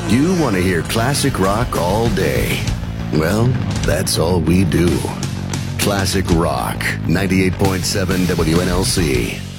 You want to hear classic rock all day. Well, that's all we do. Classic Rock, 98.7 WNLC.